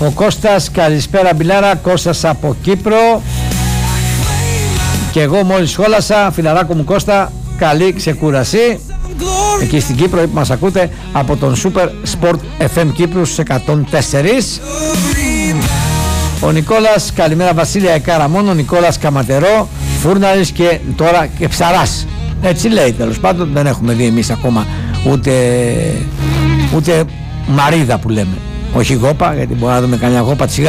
Ο Κώστας, καλησπέρα Μπιλάρα, Κώστας από Κύπρο. Και εγώ μόλις σχόλασα, φιλαράκο μου Κώστα, καλή ξεκούραση εκεί στην Κύπρο που μας ακούτε από τον Super Sport FM Κύπρους 104. Ο Νικόλας, καλημέρα Βασίλεια Εκάραμον. Ο Νικόλας Καματερό, Φούρναρης και τώρα και Ψαράς. Έτσι λέει, τέλος πάντων, δεν έχουμε δει εμείς ακόμα ούτε μαρίδα που λέμε. Όχι γόπα, γιατί μπορεί να δούμε κανένα γόπα